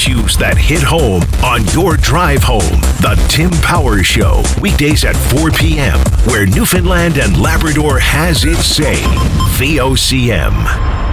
issues that hit home on your drive home. The Tim Powers Show, weekdays at 4 p.m., where Newfoundland and Labrador has its say. VOCM.